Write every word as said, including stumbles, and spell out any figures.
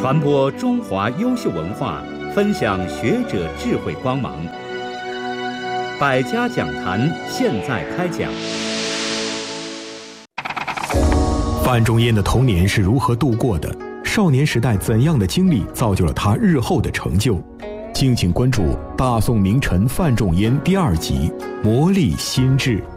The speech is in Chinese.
传播中华优秀文化，分享学者智慧光芒。百家讲坛现在开讲。 范仲淹的童年是如何度过的？少年时代怎样的经历造就了他日后的成就？敬请关注《大宋名臣范仲淹》第二集《磨砺心智》。